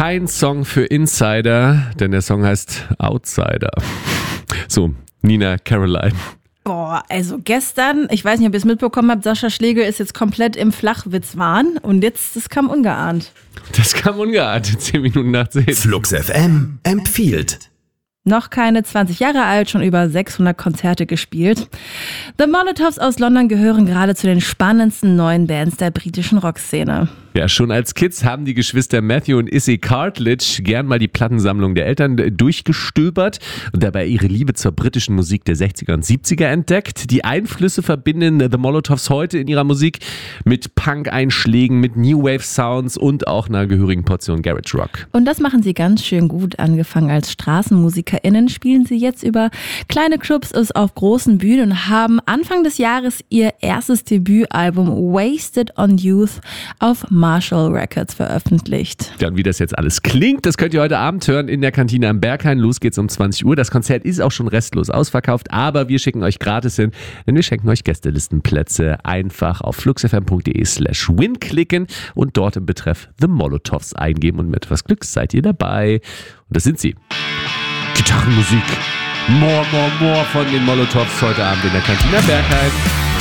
kein Song für Insider, denn der Song heißt Outsider. So, Nina Caroline. Boah, also gestern, ich weiß nicht, ob ihr es mitbekommen habt, Sascha Schlegel ist jetzt komplett im Flachwitzwahn und jetzt, das kam ungeahnt. 10 Minuten nach 10. Flux FM empfiehlt. Noch keine 20 Jahre alt, schon über 600 Konzerte gespielt. The Molotovs aus London gehören gerade zu den spannendsten neuen Bands der britischen Rockszene. Ja, schon als Kids haben die Geschwister Matthew und Issy Cartledge gern mal die Plattensammlung der Eltern durchgestöbert und dabei ihre Liebe zur britischen Musik der 60er und 70er entdeckt. Die Einflüsse verbinden The Molotovs heute in ihrer Musik mit Punk-Einschlägen, mit New Wave Sounds und auch einer gehörigen Portion Garage Rock. Und das machen sie ganz schön gut. Angefangen als StraßenmusikerInnen spielen sie jetzt über kleine Clubs auf großen Bühnen und haben Anfang des Jahres ihr erstes Debütalbum Wasted on Youth auf Marshall Records veröffentlicht. Ja, und wie das jetzt alles klingt, das könnt ihr heute Abend hören in der Kantine am Berghain. Los geht's um 20 Uhr. Das Konzert ist auch schon restlos ausverkauft, aber wir schicken euch gratis hin, denn wir schenken euch Gästelistenplätze. Einfach auf fluxfm.de/win klicken und dort im Betreff The Molotovs eingeben und mit etwas Glück seid ihr dabei. Und das sind sie. Gitarrenmusik. More von den Molotovs heute Abend in der Kantine am Berghain.